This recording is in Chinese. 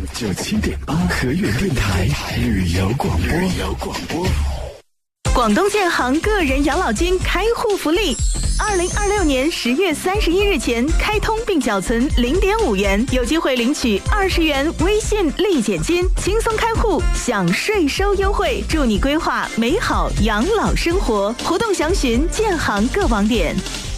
97.8和悦电台旅游广播。 广东建行个人养老金开户福利，2026年10月31日前开通并缴存0.5元，有机会领取20元微信立减金，轻松开户享税收优惠，祝你规划美好养老生活。活动详询建行各网点。